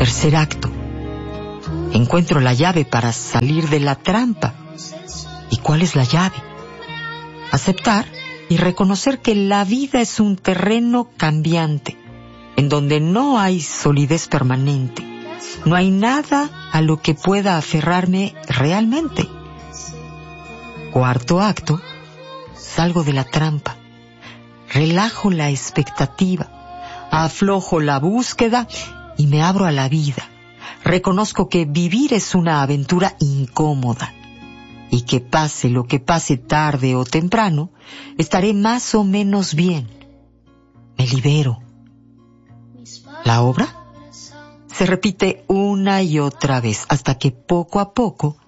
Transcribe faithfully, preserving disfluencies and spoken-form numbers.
Tercer acto. Encuentro la llave para salir de la trampa. ¿Y cuál es la llave? Aceptar y reconocer que la vida es un terreno cambiante, en donde no hay solidez permanente. No hay nada a lo que pueda aferrarme realmente. Cuarto acto. Salgo de la trampa. Relajo la expectativa. Aflojo la búsqueda y me abro a la vida. Reconozco que vivir es una aventura incómoda y que pase lo que pase tarde o temprano, estaré más o menos bien. Me libero. La obra se repite una y otra vez hasta que poco a poco